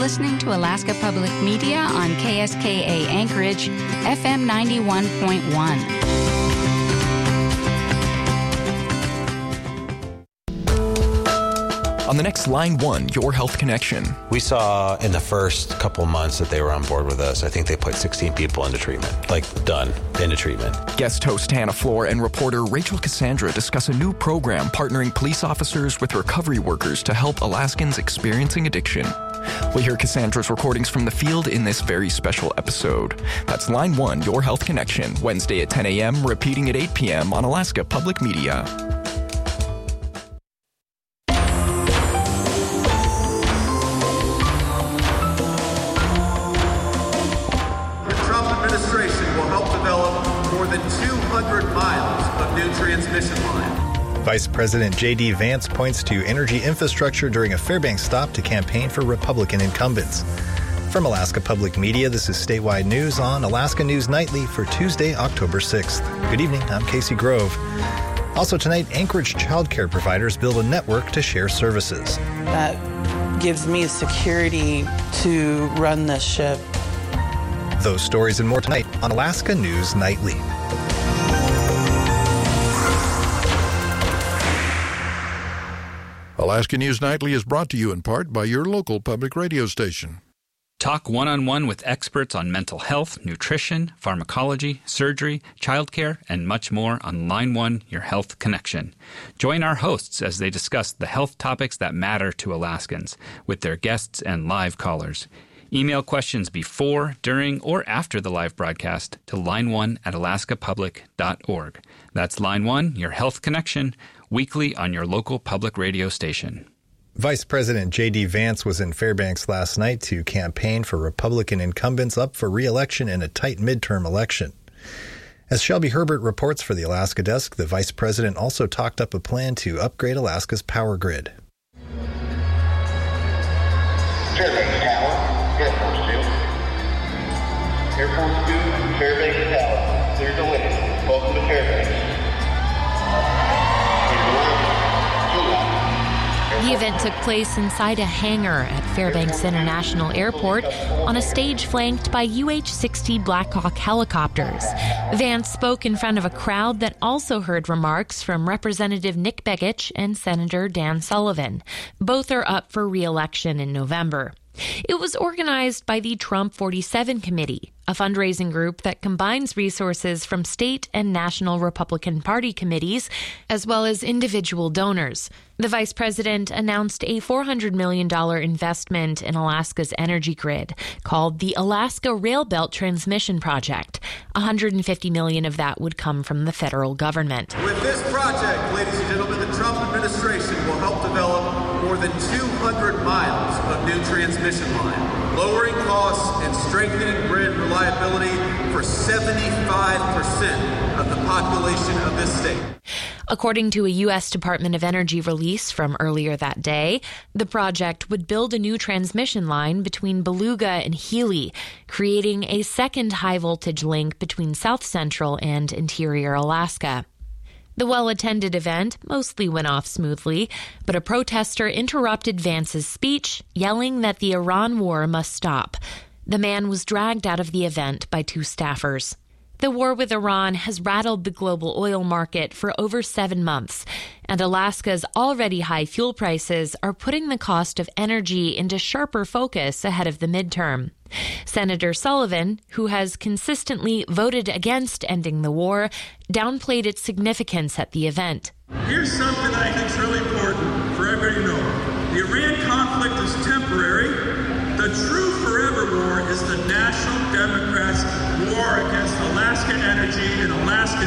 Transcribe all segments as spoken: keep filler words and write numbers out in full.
listening to Alaska Public Media on K S K A Anchorage, F M ninety-one point one. On the next Line One, Your Health Connection. We saw in the first couple months that they were on board with us, I think they put sixteen people into treatment, like done into treatment. Guest host Hannah Floor and reporter Rachel Cassandra discuss a new program partnering police officers with recovery workers to help Alaskans experiencing addiction. We'll hear Cassandra's recordings from the field in this very special episode. That's Line One, Your Health Connection, Wednesday at ten a.m., repeating at eight p.m. on Alaska Public Media. two hundred miles of new transmission line. Vice President J D Vance points to energy infrastructure during a Fairbanks stop to campaign for Republican incumbents. From Alaska Public Media, this is statewide news on Alaska News Nightly for Tuesday, October sixth. Good evening, I'm Casey Grove. Also tonight, Anchorage child care providers build a network to share services. That gives me security to run this ship. Those stories and more tonight on Alaska News Nightly. Alaska News Nightly is brought to you in part by your local public radio station. Talk one-on-one with experts on mental health, nutrition, pharmacology, surgery, childcare, and much more on Line One, Your Health Connection. Join our hosts as they discuss the health topics that matter to Alaskans with their guests and live callers. Email questions before, during, or after the live broadcast to line one at alaska public dot org. That's Line One, Your Health Connection, weekly on your local public radio station. Vice President J D Vance was in Fairbanks last night to campaign for Republican incumbents up for re-election in a tight midterm election. As Shelby Herbert reports for the Alaska Desk, the vice president also talked up a plan to upgrade Alaska's power grid. Fairbanks Tower. Air Force two. Air Force two, Fairbanks Tower. Clear to win. Welcome to Fairbanks. The event took place inside a hangar at Fairbanks International Airport on a stage flanked by U H sixty Black Hawk helicopters. Vance spoke in front of a crowd that also heard remarks from Representative Nick Begich and Senator Dan Sullivan. Both are up for re-election in November. It was organized by the Trump forty-seven Committee, a fundraising group that combines resources from state and national Republican Party committees, as well as individual donors. The vice president announced a four hundred million dollars investment in Alaska's energy grid, called the Alaska Rail Belt Transmission Project. one hundred fifty million dollars of that would come from the federal government. With this project, ladies and gentlemen, the Trump administration will help develop more than two hundred miles of new transmission line, lowering costs and strengthening grid reliability for seventy-five percent of the population of this state. According to a U S Department of Energy release from earlier that day, the project would build a new transmission line between Beluga and Healy, creating a second high-voltage link between South Central and interior Alaska. The well-attended event mostly went off smoothly, but a protester interrupted Vance's speech, yelling that the Iran war must stop. The man was dragged out of the event by two staffers. The war with Iran has rattled the global oil market for over seven months, and Alaska's already high fuel prices are putting the cost of energy into sharper focus ahead of the midterm. Senator Sullivan, who has consistently voted against ending the war, downplayed its significance at the event. Here's something that I think is really important for everybody to know. The Iran conflict is temporary. The true forever war is the National Democrats' war against Alaska energy and Alaskan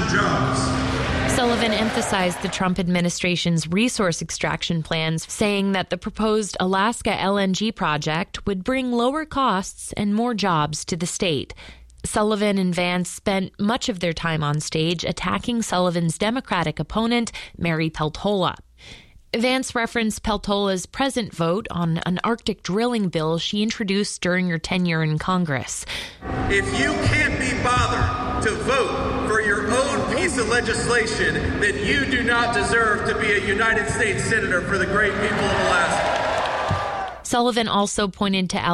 jobs. Sullivan emphasized the Trump administration's resource extraction plans, saying that the proposed Alaska L N G project would bring lower costs and more jobs to the state. Sullivan and Vance spent much of their time on stage attacking Sullivan's Democratic opponent, Mary Peltola. Vance referenced Peltola's present vote on an Arctic drilling bill she introduced during her tenure in Congress. If you can't be bothered to vote for your own piece of legislation, then you do not deserve to be a United States Senator for the great people of Alaska. Sullivan also pointed to